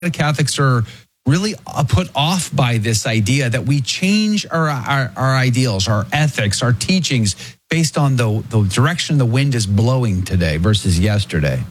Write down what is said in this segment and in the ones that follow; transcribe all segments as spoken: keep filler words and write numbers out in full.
Catholics are really put off by this idea that we change our, our, our ideals, our ethics, our teachings based on the, the direction the wind is blowing today versus yesterday.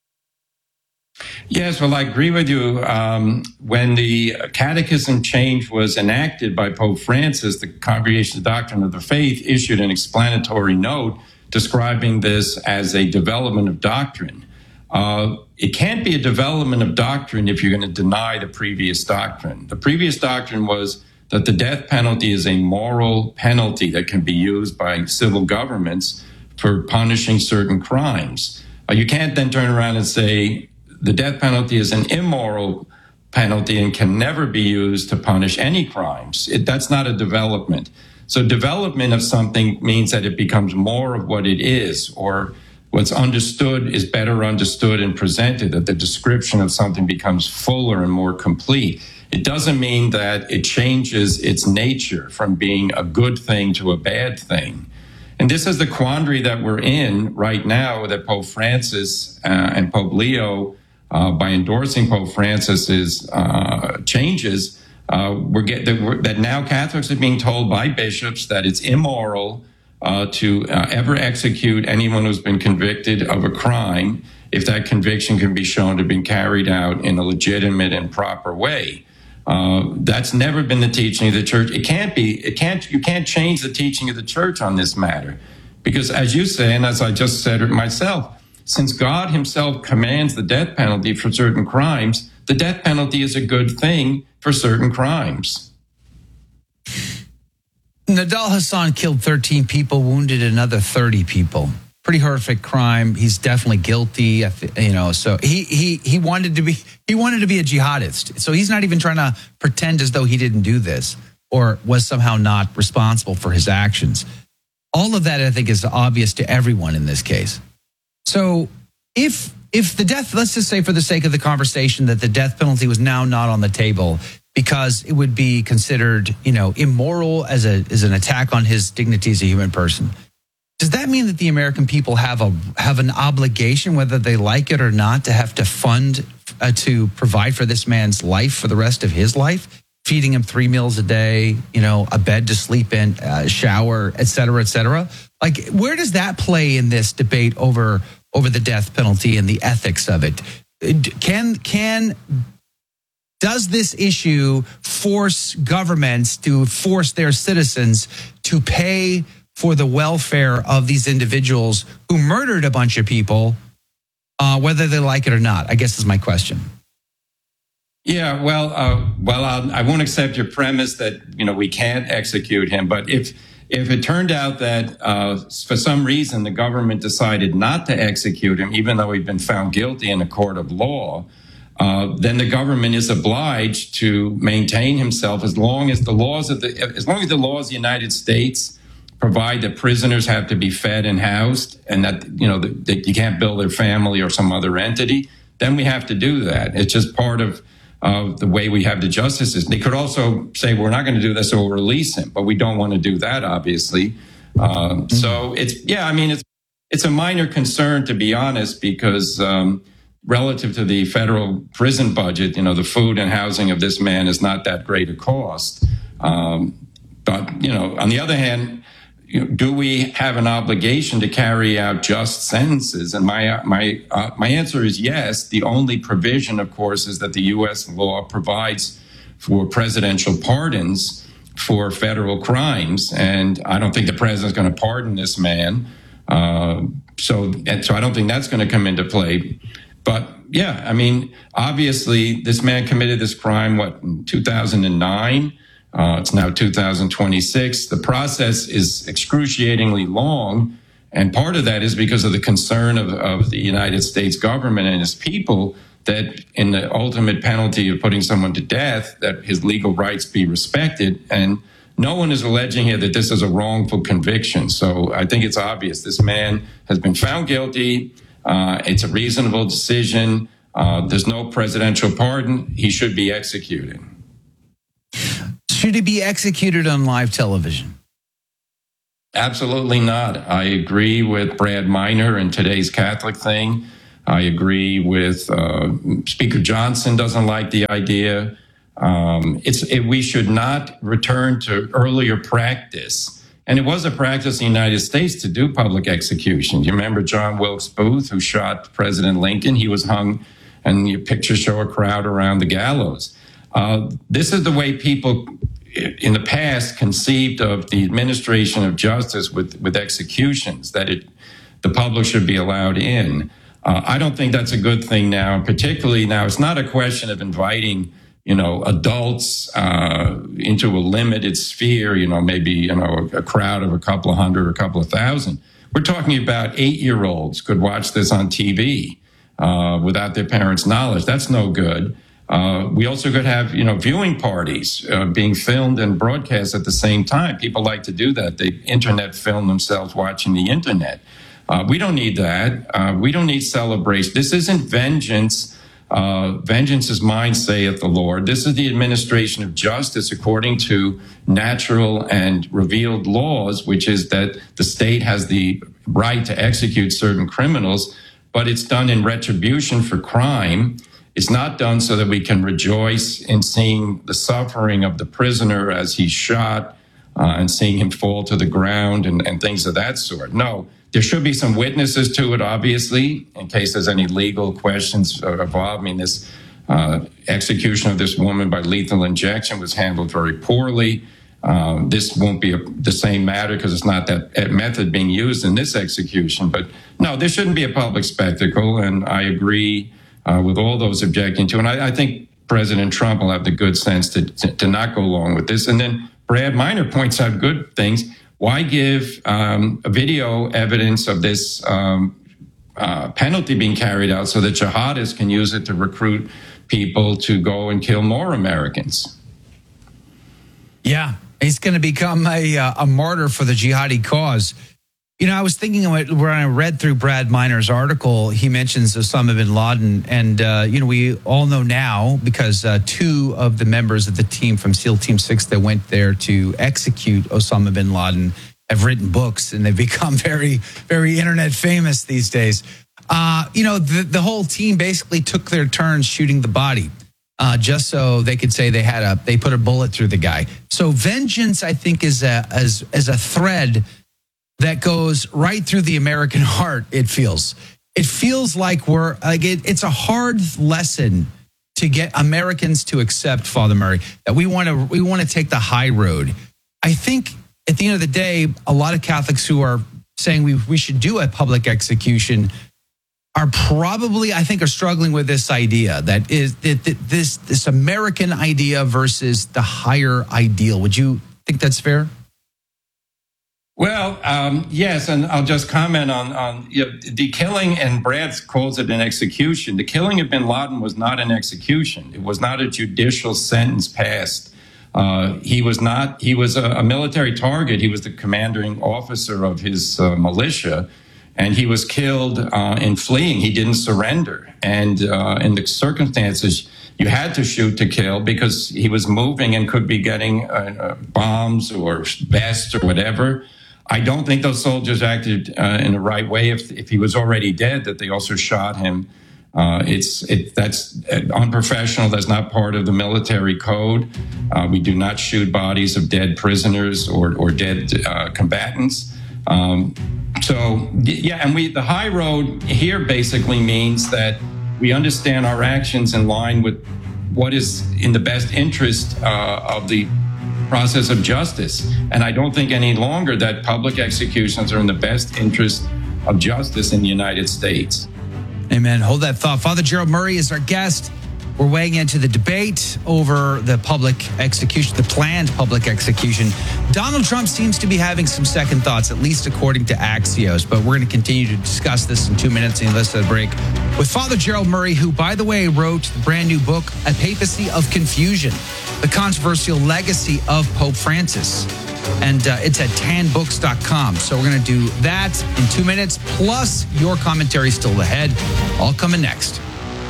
Yes, well, I agree with you. Um, when the catechism change was enacted by Pope Francis, the Congregation of Doctrine of the Faith issued an explanatory note describing this as a development of doctrine. Uh, it can't be a development of doctrine if you're going to deny the previous doctrine. The previous doctrine was that the death penalty is a moral penalty that can be used by civil governments for punishing certain crimes. Uh, you can't then turn around and say the death penalty is an immoral penalty and can never be used to punish any crimes. It, that's not a development. So development of something means that it becomes more of what it is, or what's understood is better understood and presented, that the description of something becomes fuller and more complete. It doesn't mean that it changes its nature from being a good thing to a bad thing. And this is the quandary that we're in right now, that Pope Francis uh, and Pope Leo, uh, by endorsing Pope Francis's uh, changes, uh, we're get, that, we're, that now Catholics are being told by bishops that it's immoral uh, to uh, ever execute anyone who's been convicted of a crime if that conviction can be shown to have been carried out in a legitimate and proper way. Uh, that's never been the teaching of the church. It can't be. It can't. You can't change the teaching of the church on this matter, because, as you say, and as I just said it myself, since God Himself commands the death penalty for certain crimes, the death penalty is a good thing for certain crimes. Nidal Hasan killed thirteen people, wounded another thirty people. Pretty horrific crime. He's definitely guilty. You know, so he he he wanted to be he wanted to be a jihadist. So he's not even trying to pretend as though he didn't do this or was somehow not responsible for his actions. All of that, I think, is obvious to everyone in this case. So if if the death, let's just say for the sake of the conversation that the death penalty was now not on the table because it would be considered, you know, immoral as a as an attack on his dignity as a human person. Does that mean that the American people have a have an obligation, whether they like it or not, to have to fund uh, to provide for this man's life for the rest of his life, feeding him three meals a day, you know, a bed to sleep in, a shower, et cetera, et cetera? Like, where does that play in this debate over over the death penalty and the ethics of it? Can can does this issue force governments to force their citizens to pay for the welfare of these individuals who murdered a bunch of people, uh, whether they like it or not? I guess is my question. Yeah, well, uh, well, I'll, I won't accept your premise that, you know, we can't execute him. But if if it turned out that uh, for some reason the government decided not to execute him, even though he'd been found guilty in a court of law, uh, then the government is obliged to maintain himself as long as the laws of the as long as the laws of the United States provide that prisoners have to be fed and housed, and that, you know, that, that you can't bill their family or some other entity, then we have to do that. It's just part of uh, the way we have the justice system. They could also say, we're not going to do this, so we'll release him, but we don't want to do that, obviously. Uh, mm-hmm. So it's, yeah, I mean, it's it's a minor concern, to be honest, because um, relative to the federal prison budget, you know, the food and housing of this man is not that great a cost. Um, but, you know, on the other hand, You know, do we have an obligation to carry out just sentences? And my my uh, my answer is yes. The only provision, of course, is that the U S law provides for presidential pardons for federal crimes, and I don't think the president's going to pardon this man. Uh, so, and so I don't think that's going to come into play. But yeah, I mean, obviously, this man committed this crime what in two thousand nine. Uh, it's now two thousand twenty-six. The process is excruciatingly long, and part of that is because of the concern of, of the United States government and its people that in the ultimate penalty of putting someone to death, that his legal rights be respected. And no one is alleging here that this is a wrongful conviction. So I think it's obvious. This man has been found guilty. Uh, it's a reasonable decision. Uh, there's no presidential pardon. He should be executed. Should he be executed on live television? Absolutely not. I agree with Brad Minor in today's Catholic thing. I agree with uh, Speaker Johnson doesn't like the idea. Um, it's it, we should not return to earlier practice. And it was a practice in the United States to do public execution. You remember John Wilkes Booth, who shot President Lincoln? He was hung, and your pictures show a crowd around the gallows. Uh, this is the way people in the past conceived of the administration of justice with, with executions, that it, the public should be allowed in. Uh, I don't think that's a good thing now, particularly now. It's not a question of inviting, you know, adults uh, into a limited sphere, you know, maybe, you know, a, a crowd of a couple of hundred or a couple of thousand. We're talking about eight-year-olds could watch this on T V uh, without their parents' knowledge. That's no good. Uh, we also could have, you know, viewing parties uh, being filmed and broadcast at the same time. People like to do that. They internet film themselves watching the internet. Uh, we don't need that. Uh, we don't need celebration. This isn't vengeance. Uh, vengeance is mine, saith the Lord. This is the administration of justice according to natural and revealed laws, which is that the state has the right to execute certain criminals, but it's done in retribution for crime. It's not done so that we can rejoice in seeing the suffering of the prisoner as he's shot uh, and seeing him fall to the ground and, and things of that sort. No. There should be some witnesses to it, obviously, in case there's any legal questions involved. I mean, this uh, execution of this woman by lethal injection was handled very poorly. Um, this won't be a, the same matter because it's not that method being used in this execution. But no, there shouldn't be a public spectacle, and I agree uh, with all those objecting to it. And I, I think President Trump will have the good sense to, to, to not go along with this. And then Brad Minor points out good things. Why give um, video evidence of this um, uh, penalty being carried out so that jihadists can use it to recruit people to go and kill more Americans? Yeah, he's going to become a, uh, a martyr for the jihadi cause. You know, I was thinking of it when I read through Brad Miner's article. He mentions Osama bin Laden. And, uh, you know, we all know now because uh, two of the members of the team from SEAL Team six that went there to execute Osama bin Laden have written books, and they've become very, very internet famous these days. Uh, you know, the, the whole team basically took their turns shooting the body uh, just so they could say they had a, they put a bullet through the guy. So vengeance, I think, is a, as, as a thread that goes right through the American heart, it feels. It feels like we're, like it, it's a hard lesson to get Americans to accept, Father Murray, that we want to we want to take the high road. I think at the end of the day, a lot of Catholics who are saying we we should do a public execution are probably, I think, are struggling with this idea that is that, that this this American idea versus the higher ideal. Would you think that's fair? Well, um, yes, and I'll just comment on, on you know, the killing, and Brad calls it an execution. The killing of bin Laden was not an execution. It was not a judicial sentence passed. Uh, he was not, he was a, a military target. He was the commanding officer of his uh, militia, and he was killed uh, in fleeing. He didn't surrender. And uh, in the circumstances, you had to shoot to kill because he was moving and could be getting uh, uh, bombs or vests or whatever. I don't think those soldiers acted uh, in the right way. If if he was already dead, that they also shot him. Uh, it's it that's unprofessional. That's not part of the military code. Uh, we do not shoot bodies of dead prisoners or or dead uh, combatants. Um, so yeah, and we the high road here basically means that we understand our actions in line with what is in the best interest uh, of the process of justice. And I don't think any longer that public executions are in the best interest of justice in the United States. Amen. Hold that thought. Father Gerald Murray is our guest. We're weighing into the debate over the public execution, the planned public execution. Donald Trump seems to be having some second thoughts, at least according to Axios, but we're going to continue to discuss this in two minutes and let's break with Father Gerald Murray, who, by the way, wrote the brand new book, A Papacy of Confusion, the controversial legacy of Pope Francis. And uh, it's at tan books dot com. So we're going to do that in two minutes, plus your commentary still ahead. All coming next.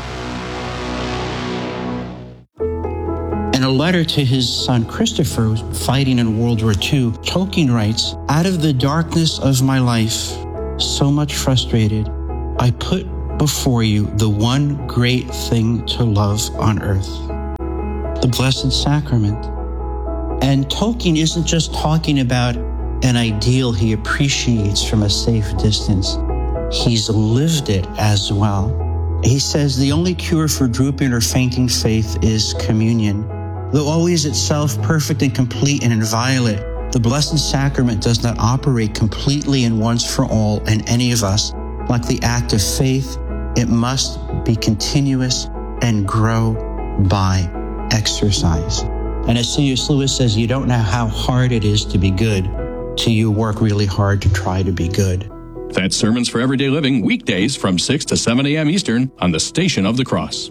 In a letter to his son Christopher, fighting in World War Two, Tolkien writes, "Out of the darkness of my life, so much frustrated, I put before you the one great thing to love on earth, the Blessed Sacrament. And Tolkien isn't just talking about an ideal he appreciates from a safe distance. He's lived it as well. He says the only cure for drooping or fainting faith is communion. Though always itself perfect and complete and inviolate, the Blessed Sacrament does not operate completely and once for all in any of us. Like the act of faith, it must be continuous and grow by exercise. And as C S Lewis says, you don't know how hard it is to be good till you work really hard to try to be good. That's Sermons for Everyday Living, weekdays from six to seven a.m. Eastern on the Station of the Cross.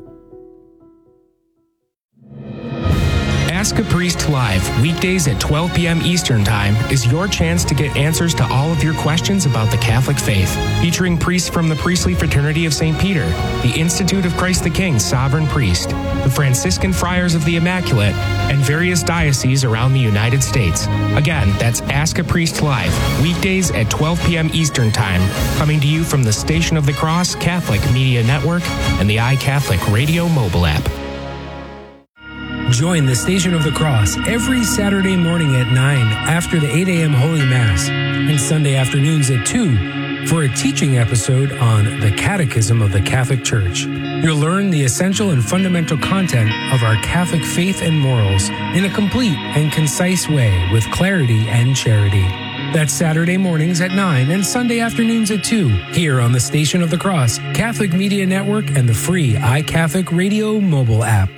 Ask a Priest Live, weekdays at twelve p.m. Eastern Time, is your chance to get answers to all of your questions about the Catholic faith. Featuring priests from the Priestly Fraternity of Saint Peter, the Institute of Christ the King Sovereign Priest, the Franciscan Friars of the Immaculate, and various dioceses around the United States. Again, that's Ask a Priest Live, weekdays at twelve p.m. Eastern Time, coming to you from the Station of the Cross Catholic Media Network and the iCatholic Radio mobile app. Join the Station of the Cross every Saturday morning at nine after the eight a.m. Holy Mass and Sunday afternoons at two for a teaching episode on the Catechism of the Catholic Church. You'll learn the essential and fundamental content of our Catholic faith and morals in a complete and concise way with clarity and charity. That's Saturday mornings at nine and Sunday afternoons at two here on the Station of the Cross, Catholic Media Network, and the free iCatholic Radio mobile app.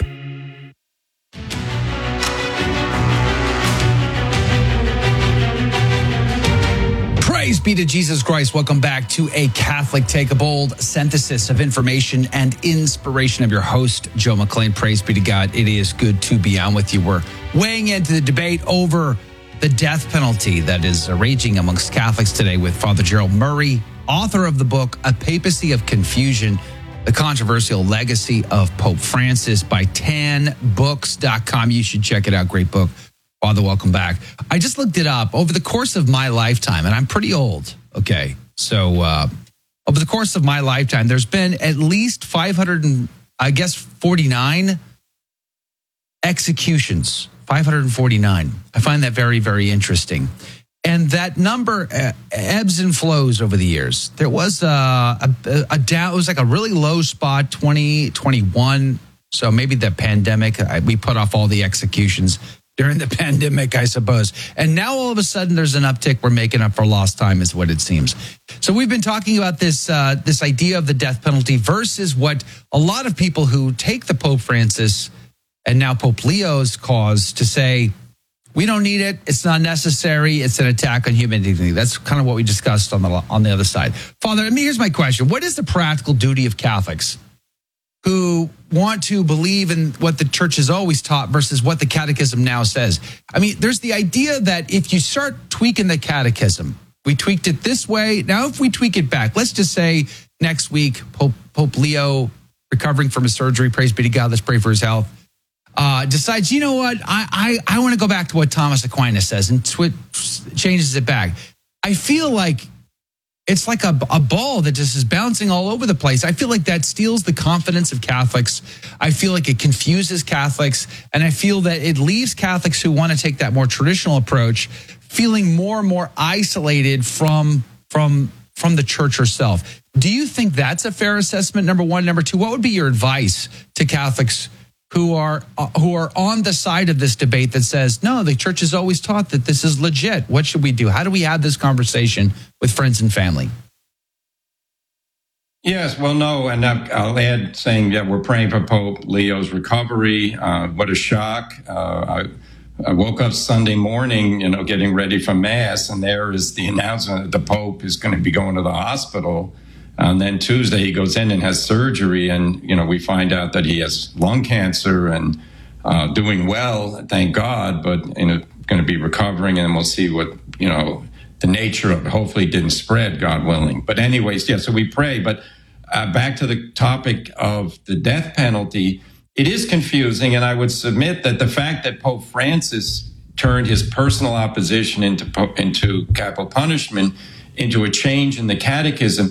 Praise be to Jesus Christ. Welcome back to A Catholic Take, a bold synthesis of information and inspiration of your host, Joe McLean. Praise be to God. It is good to be on with you. We're weighing into the debate over the death penalty that is raging amongst Catholics today with Father Gerald Murray, author of the book, A Papacy of Confusion, The Controversial Legacy of Pope Francis by tan books dot com. You should check it out. Great book. Father, welcome back. I just looked it up over the course of my lifetime, and I'm pretty old. Okay. So uh, over the course of my lifetime, there's been at least five hundred, and, I guess, forty-nine executions, five hundred forty-nine. I find that very, very interesting. And that number uh, ebbs and flows over the years. There was uh, a, a down, it was like a really low spot, twenty twenty-one. So maybe the pandemic, I, we put off all the executions during the pandemic, I suppose. And now all of a sudden there's an uptick. We're making up for lost time is what it seems. So we've been talking about this uh, this idea of the death penalty versus what a lot of people who take the Pope Francis and now Pope Leo's cause to say, we don't need it. It's not necessary. It's an attack on human dignity. That's kind of what we discussed on the on the other side. Father, I mean, here's my question. What is the practical duty of Catholics who want to believe in what the church has always taught versus what the catechism now says? I mean, there's the idea that if you start tweaking the catechism, we tweaked it this way. Now, if we tweak it back, let's just say next week, Pope, Pope Leo, recovering from his surgery, praise be to God, let's pray for his health, uh, decides, you know what, I, I, I want to go back to what Thomas Aquinas says and twi- changes it back. I feel like it's like a, a ball that just is bouncing all over the place. I feel like that steals the confidence of Catholics. I feel like it confuses Catholics. And I feel that it leaves Catholics who want to take that more traditional approach feeling more and more isolated from, from, from the church herself. Do you think that's a fair assessment, number one? Number two, what would be your advice to Catholics who are uh, who are on the side of this debate that says, no, the church has always taught that this is legit? What should we do? How do we have this conversation with friends and family? Yes, well, no, and I'll add saying that we're praying for Pope Leo's recovery. Uh, what a shock. Uh, I, I woke up Sunday morning, you know, getting ready for Mass, and there is the announcement that the Pope is going to be going to the hospital. And then Tuesday he goes in and has surgery, and, you know, we find out that he has lung cancer and uh, doing well, thank God, but, you know, going to be recovering, and we'll see what, you know, the nature of it. Hopefully it didn't spread, God willing. But anyways, yeah, so we pray. But uh, back to the topic of the death penalty, it is confusing, and I would submit that the fact that Pope Francis turned his personal opposition into, into capital punishment into a change in the catechism,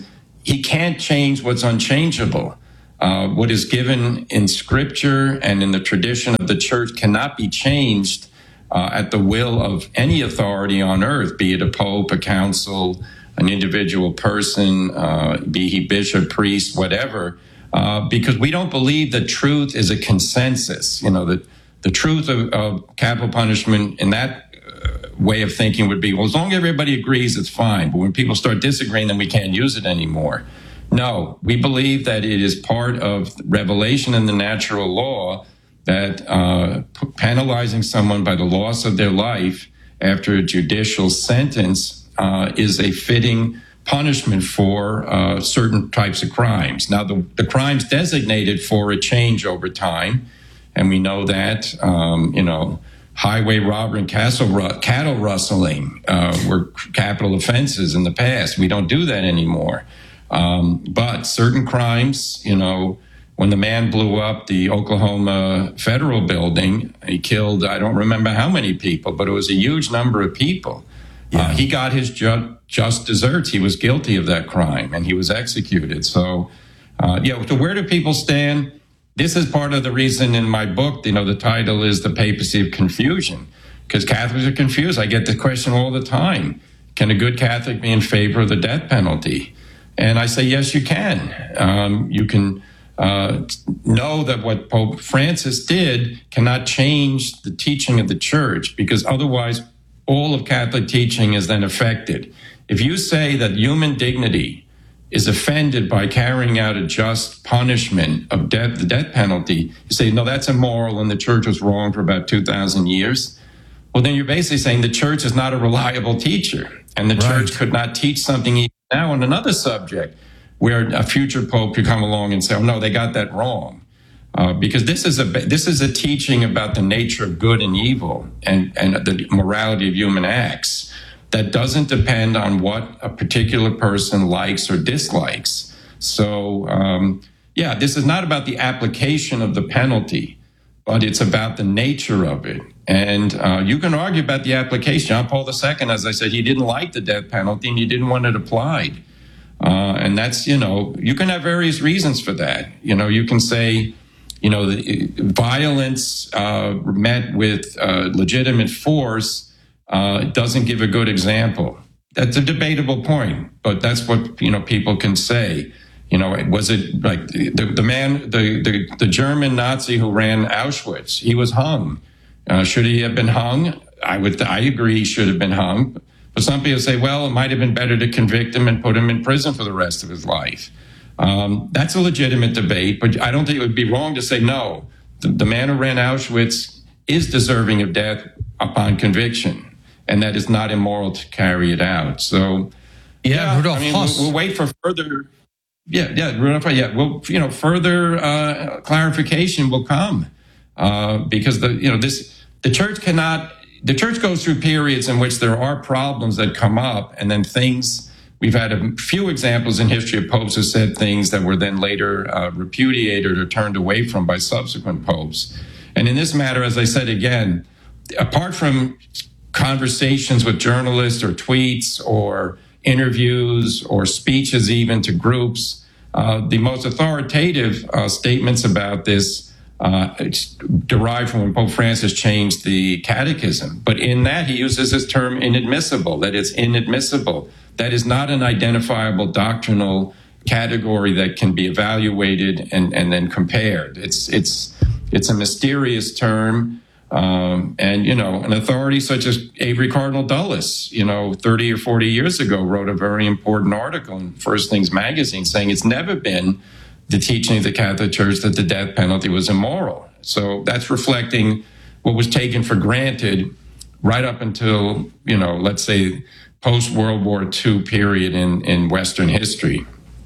he can't change what's unchangeable. Uh, what is given in Scripture and in the tradition of the church cannot be changed uh, at the will of any authority on earth, be it a pope, a council, an individual person, uh, be he bishop, priest, whatever, uh, because we don't believe that truth is a consensus. You know, that the truth of, of capital punishment in that uh, way of thinking would be, well, as long as everybody agrees, it's fine. But when people start disagreeing, then we can't use it anymore. No, we believe that it is part of revelation in the natural law that uh, penalizing someone by the loss of their life after a judicial sentence uh, is a fitting punishment for uh, certain types of crimes. Now, the, the crimes designated for a change over time, and we know that, um, you know, highway robbery and castle ru- cattle rustling uh, were capital offenses in the past. We don't do that anymore. Um, but certain crimes, you know, when the man blew up the Oklahoma Federal Building, he killed, I don't remember how many people, but it was a huge number of people. Yeah. Uh, he got his ju- just desserts. He was guilty of that crime, and he was executed. So, uh, yeah, so where do people stand? This is part of the reason in my book, you know, the title is The Papacy of Confusion, because Catholics are confused. I get the question all the time. Can a good Catholic be in favor of the death penalty? And I say, yes, you can. Um, you can uh, know that what Pope Francis did cannot change the teaching of the church, because otherwise all of Catholic teaching is then affected. If you say that human dignity is offended by carrying out a just punishment of death, the death penalty, you say, no, that's immoral and the church was wrong for about two thousand years. Well, then you're basically saying the church is not a reliable teacher, and the right. church could not teach something even now on another subject where a future pope could come along and say, oh, no, they got that wrong. Uh, because this is a this is a teaching about the nature of good and evil and, and the morality of human acts that doesn't depend on what a particular person likes or dislikes. So, um, yeah, this is not about the application of the penalty, but it's about the nature of it. And uh, you can argue about the application. John Paul the Second, as I said, he didn't like the death penalty and he didn't want it applied. Uh, and that's, you know, you can have various reasons for that. You know, you can say, you know, the violence uh, met with uh, legitimate force uh, doesn't give a good example. That's a debatable point, but that's what, you know, people can say. You know, was it like the, the man, the, the, the German Nazi who ran Auschwitz, he was hung. Uh, should he have been hung? I would, I agree he should have been hung. But some people say, well, it might have been better to convict him and put him in prison for the rest of his life. Um, that's a legitimate debate, but I don't think it would be wrong to say, no, the, the man who ran Auschwitz is deserving of death upon conviction, and that it's not immoral to carry it out. So, yeah, yeah Rudolf I mean, Höss. We'll, we'll wait for further. Yeah, yeah, Rudolf, yeah. Well, you know, further uh, clarification will come uh, because the you know this the church cannot. The church goes through periods in which there are problems that come up, and then things. We've had a few examples in history of popes who said things that were then later uh, repudiated or turned away from by subsequent popes. And in this matter, as I said again, apart from conversations with journalists or tweets or interviews or speeches even to groups, uh, the most authoritative uh, statements about this uh, it's derived from when Pope Francis changed the catechism. But in that, he uses this term inadmissible, that it's inadmissible. That is not an identifiable doctrinal category that can be evaluated and, and then compared. It's it's it's a mysterious term. Um, and, you know, an authority such as Avery Cardinal Dulles, you know, thirty or forty years ago, wrote a very important article in First Things magazine saying it's never been the teaching of the Catholic Church that the death penalty was immoral. So that's reflecting what was taken for granted right up until, you know, let's say post-World War Two period in, in Western history.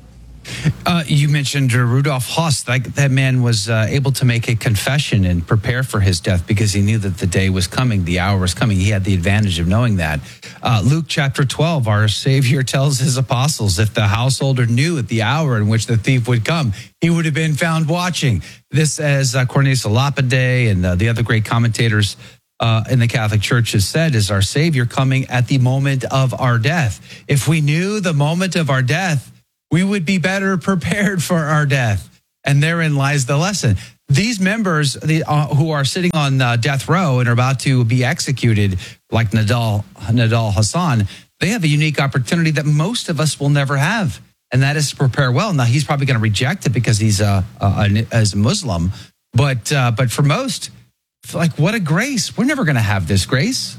Uh, you mentioned uh, Rudolf Höss. That, that man was uh, able to make a confession and prepare for his death because he knew that the day was coming, the hour was coming. He had the advantage of knowing that. Uh, Luke chapter twelve, our Savior tells his apostles, if the householder knew at the hour in which the thief would come, he would have been found watching. This, as uh, Cornelius Lapide and uh, the other great commentators Uh, in the Catholic Church has said, is our Savior coming at the moment of our death. If we knew the moment of our death, we would be better prepared for our death. And therein lies the lesson. These members the, uh, who are sitting on uh, death row and are about to be executed, like Nadal, Nadal Hassan, they have a unique opportunity that most of us will never have, and that is to prepare well. Now, he's probably going to reject it because he's a, a, a, as a Muslim, but uh, but for most, like, what a grace. We're never going to have this grace.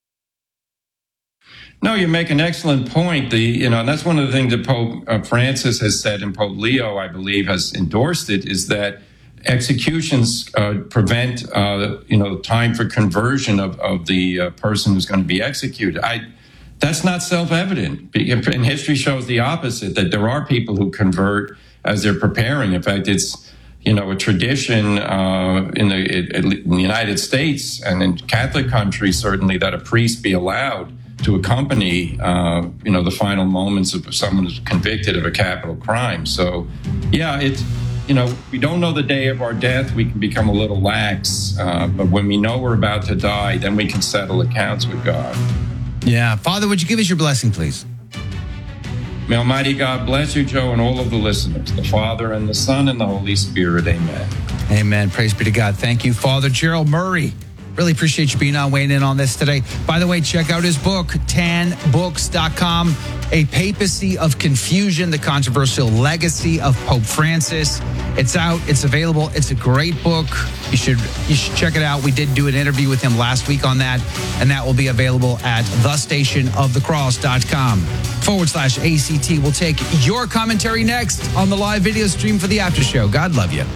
No, you make an excellent point. The you know, and that's one of the things that Pope uh, Francis has said, and Pope Leo, I believe, has endorsed it, is that executions uh, prevent uh, you know time for conversion of of the uh, person who's going to be executed. I that's not self-evident, and history shows the opposite. That there are people who convert as they're preparing. In fact, it's you know a tradition uh, in the in the United States and in Catholic countries certainly that a priest be allowed to accompany, uh, you know, the final moments of someone who's convicted of a capital crime. So, yeah, it's, you know, we don't know the day of our death. We can become a little lax. Uh, but when we know we're about to die, then we can settle accounts with God. Yeah. Father, would you give us your blessing, please? May Almighty God bless you, Joe, and all of the listeners, the Father and the Son and the Holy Spirit. Amen. Amen. Praise be to God. Thank you, Father Gerald Murray. Really appreciate you being on, weighing in on this today. By the way, check out his book, tan books dot com, A Papacy of Confusion, the Controversial Legacy of Pope Francis. It's out. It's available. It's a great book. You should you should check it out. We did do an interview with him last week on that, and that will be available at the station of the cross dot com forward slash A C T. We'll take your commentary next on the live video stream for the after show. God love you.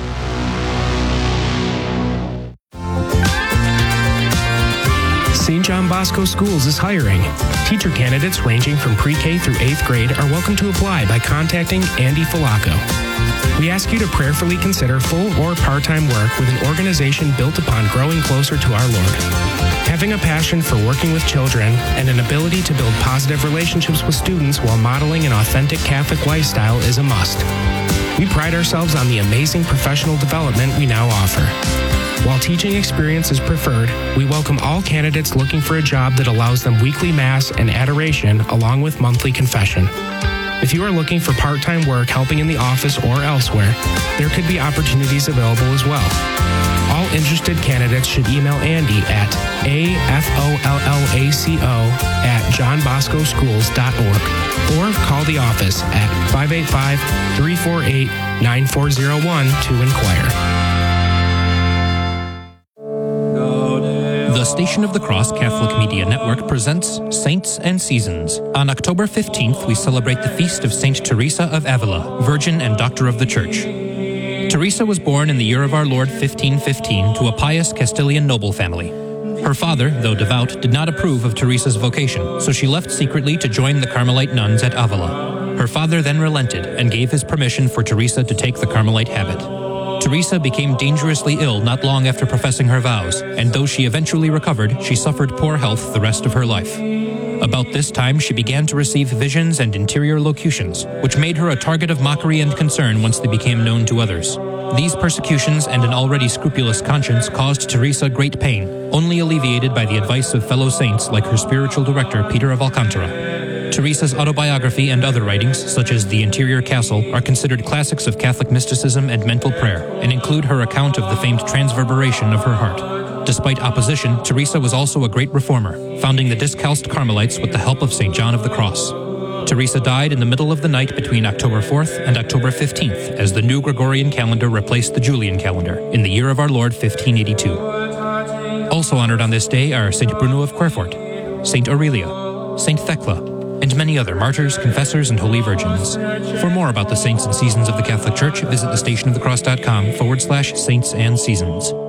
Saint John Bosco Schools is hiring. Teacher candidates ranging from pre-K through eighth grade are welcome to apply by contacting Andy Falaco. We ask you to prayerfully consider full or part-time work with an organization built upon growing closer to our Lord. Having a passion for working with children and an ability to build positive relationships with students while modeling an authentic Catholic lifestyle is a must. We pride ourselves on the amazing professional development we now offer. While teaching experience is preferred, we welcome all candidates looking for a job that allows them weekly Mass and adoration along with monthly confession. If you are looking for part-time work helping in the office or elsewhere, there could be opportunities available as well. All interested candidates should email Andy at A F O L L A C O at john bosco schools dot org or call the office at five eight five, three four eight, nine four zero one to inquire. The Station of the Cross Catholic Media Network presents Saints and Seasons. On October fifteenth, we celebrate the feast of Saint Teresa of Avila, Virgin and Doctor of the Church. Teresa was born in the year of our Lord fifteen fifteen to a pious Castilian noble family. Her father, though devout, did not approve of Teresa's vocation, so she left secretly to join the Carmelite nuns at Avila. Her father then relented and gave his permission for Teresa to take the Carmelite habit. Teresa became dangerously ill not long after professing her vows, and though she eventually recovered, she suffered poor health the rest of her life. About this time, she began to receive visions and interior locutions, which made her a target of mockery and concern once they became known to others. These persecutions and an already scrupulous conscience caused Teresa great pain, only alleviated by the advice of fellow saints like her spiritual director, Peter of Alcantara. Teresa's autobiography and other writings, such as The Interior Castle, are considered classics of Catholic mysticism and mental prayer, and include her account of the famed transverberation of her heart. Despite opposition, Teresa was also a great reformer, founding the Discalced Carmelites with the help of Saint John of the Cross. Teresa died in the middle of the night between October fourth and October fifteenth, as the new Gregorian calendar replaced the Julian calendar, in the year of our Lord fifteen eighty-two. Also honored on this day are Saint Bruno of Querfort, Saint Aurelia, Saint Thecla, and many other martyrs, confessors, and holy virgins. For more about the saints and seasons of the Catholic Church, visit the stationofthecross.com forward slash saints and seasons.